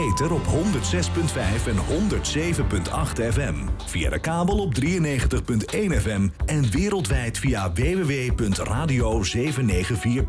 ether op 106.5 en 107.8 FM. Via de kabel op 93.1 FM en wereldwijd via www.radio794.nl.